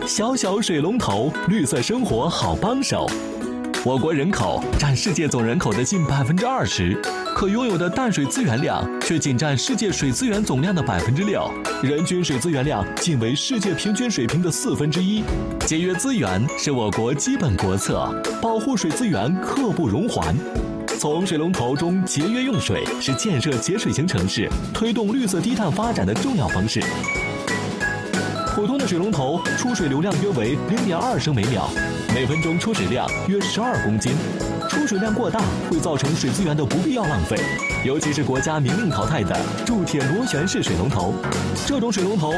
小小水龙头，绿色生活好帮手。我国人口占世界总人口的近20%，可拥有的淡水资源量却仅占世界水资源总量的6%，人均水资源量仅为世界平均水平的1/4。节约资源是我国基本国策，保护水资源刻不容缓。从水龙头中节约用水是建设节水型城市、推动绿色低碳发展的重要方式。普通的水龙头出水流量约为0.2升每秒，每分钟出水量约12公斤。出水量过大会造成水资源的不必要浪费，尤其是国家明令淘汰的铸铁螺旋式水龙头。这种水龙头